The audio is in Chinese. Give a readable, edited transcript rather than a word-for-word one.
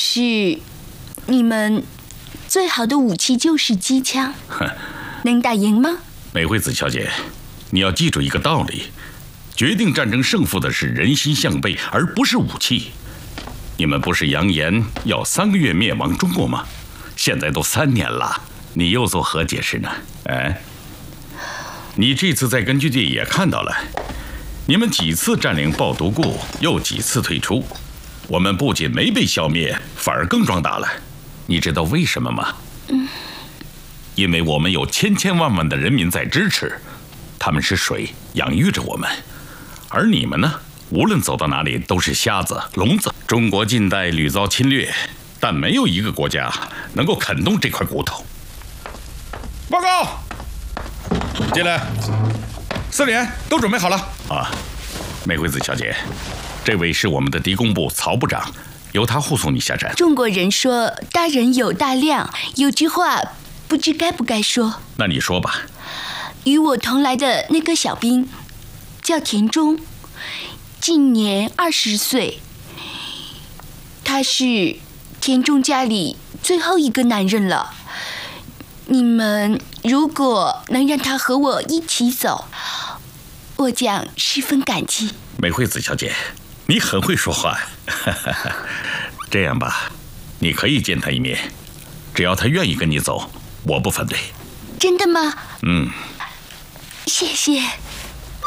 是你们最好的武器就是机枪，能打赢吗？ 美惠子小姐，你要记住一个道理：决定战争胜负的是人心向背，而不是武器。你们不是扬言要3个月灭亡中国吗？现在都3年了，你又作何解释呢？哎，你这次在根据地也看到了，你们几次占领鲍独固，又几次退出，我们不仅没被消灭，反而更壮大了。你知道为什么吗？因为我们有千千万万的人民在支持，他们是水养育着我们，而你们呢？无论走到哪里都是瞎子、聋子。中国近代屡遭侵略，但没有一个国家能够啃动这块骨头。报告，进来。4连都准备好了啊。美惠子小姐，这位是我们的敌工部曹部长，由他护送你下山。 中国人说大人有大量，有句话不知该不该说。 那你说吧。 与我同来的那个小兵叫田中，今年20岁，他是田中家里最后一个男人了。你们如果能让他和我一起走，我将十分感激。 美惠子小姐，你很会说话。这样吧，你可以见他一面，只要他愿意跟你走，我不反对。 真的吗？ 嗯。 谢谢。